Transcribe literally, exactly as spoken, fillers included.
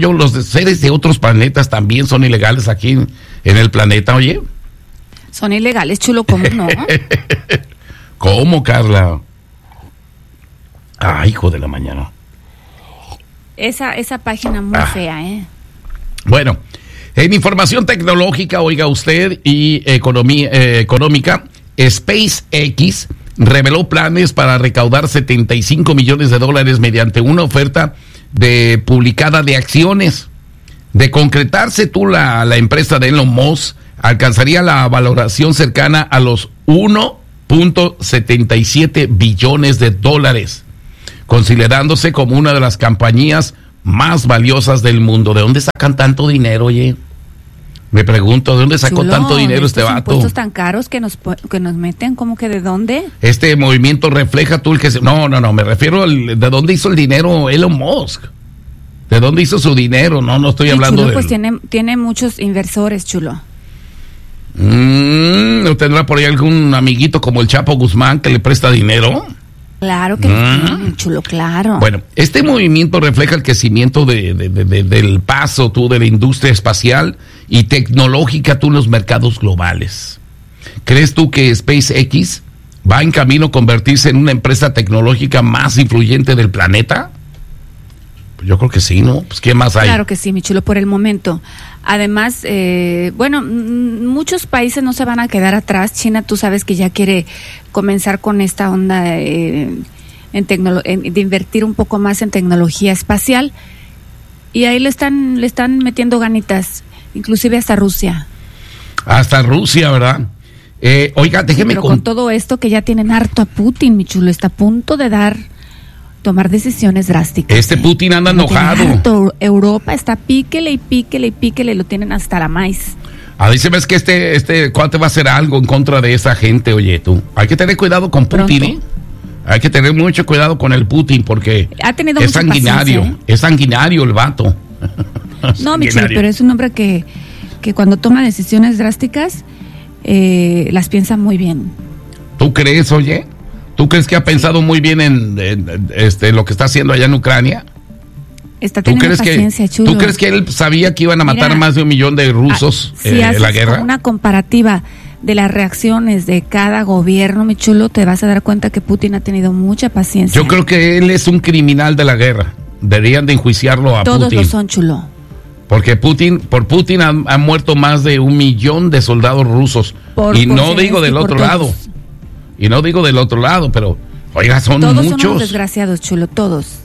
yo, los seres de otros planetas también son ilegales aquí en, en el planeta, oye. Son ilegales, chulo, ¿cómo no? ¿Cómo, Carla? Ah, hijo de la mañana. Esa, esa página muy ah. fea, ¿eh? Bueno, en información tecnológica, oiga usted, y economía, eh, económica, SpaceX reveló planes para recaudar setenta y cinco millones de dólares mediante una oferta de publicada de acciones. De concretarse, tú la, la empresa de Elon Musk alcanzaría la valoración cercana a los uno punto setenta y siete billones de dólares, considerándose como una de las compañías más valiosas del mundo. ¿De dónde sacan tanto dinero, oye? Me pregunto, ¿de dónde sacó Chulo, tanto dinero este vato? Impuestos tan caros que nos que nos meten, ¿cómo que de dónde? Este movimiento refleja tú el que se... No, no, no, me refiero al... ¿De dónde hizo el dinero Elon Musk? ¿De dónde hizo su dinero? No, no estoy sí, hablando chulo, de... pues tiene, tiene muchos inversores, chulo. Mm, ¿No tendrá por ahí algún amiguito como el Chapo Guzmán que le presta dinero? Claro que mm. sí, chulo, claro. Bueno, este movimiento refleja el crecimiento de, de, de, de, del paso, tú, de la industria espacial y tecnológica, tú, en los mercados globales. ¿Crees tú que SpaceX va en camino a convertirse en una empresa tecnológica más influyente del planeta? Pues yo creo que sí, ¿no? Pues ¿qué más hay? Claro que sí, mi chulo, por el momento. Además, eh, bueno, m- muchos países no se van a quedar atrás. China, tú sabes que ya quiere comenzar con esta onda eh, en tecnolo- en, de invertir un poco más en tecnología espacial. Y ahí le están, le están metiendo ganitas, inclusive hasta Rusia. Hasta Rusia, ¿verdad? Eh, oiga, déjeme... Pero con... con todo esto que ya tienen harto a Putin, mi chulo, está a punto de dar... tomar decisiones drásticas. Este ¿eh? Putin anda enojado. Europa está píquele y píquele y píquele, lo tienen hasta la maíz. Ah, dice, ves que este, este cuate va a hacer algo en contra de esa gente, oye, tú. Hay que tener cuidado con Putin, Pronto. ¿eh? Hay que tener mucho cuidado con el Putin porque ha tenido es sanguinario, ¿eh? Es sanguinario el vato. No, mi chulo, pero es un hombre que, que cuando toma decisiones drásticas, eh, las piensa muy bien. ¿Tú crees, oye? ¿Tú crees que ha pensado muy bien en, en, en este, lo que está haciendo allá en Ucrania? Está teniendo ¿Tú crees paciencia, que, chulo. ¿Tú crees que él sabía que iban a matar Mira, más de un millón de rusos si eh, en la guerra? Si una comparativa de las reacciones de cada gobierno, mi chulo, te vas a dar cuenta que Putin ha tenido mucha paciencia. Yo creo que él es un criminal de la guerra. Deberían de enjuiciarlo a Todos Putin. Todos lo son, chulo. Porque Putin, por Putin han, han muerto más de un millón de soldados rusos. Por, y por no digo del otro todos. lado. Y no digo del otro lado, pero, oiga, son todos muchos. Todos son unos desgraciados, chulo, todos.